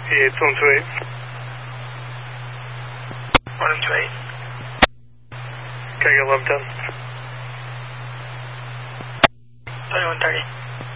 Yeah, 228. 128. Okay, I got 1110. 2130.